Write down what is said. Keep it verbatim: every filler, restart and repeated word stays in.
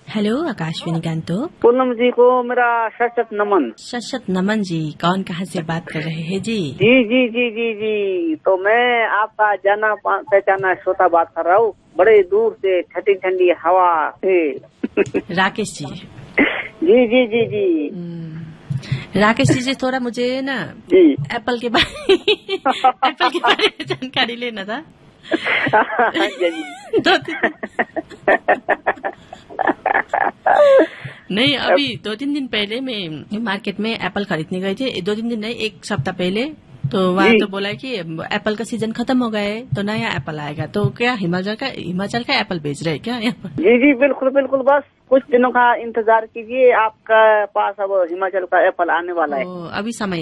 Hello Akashvani गांतोक। Poonam जी को मेरा सशत नमन। सशत नमन जी, कौन कहाँ से बात कर रहे हैं जी? जी जी जी जी जी तो मैं आपका जाना पहचाना श्रोता बात कर रहा हूँ, बड़े दूर से ठंडी ठंडी हवा से। राकेश जी। जी जी जी जी राकेश जी से थोड़ा मुझे ना जी एप्पल के बारे एप्पल के बारे में जानकारी लेना था। दो तीन नहीं, अभी दो तीन दिन पहले मैं मार्केट में एप्पल खरीदने गई थी। दो तीन दिन नहीं, एक सप्ताह पहले। तो वहाँ तो बोला कि एप्पल का सीजन खत्म हो गया है तो नया एप्पल आएगा। तो क्या हिमाचल का हिमाचल का एप्पल बेच रहे हैं क्या यहाँ पर? जी जी बिल्कुल बिल्कुल, बस कुछ दिनों का इंतजार कीजिए, आपका पास अब हिमाचल का एप्पल आने वाला है। अभी समय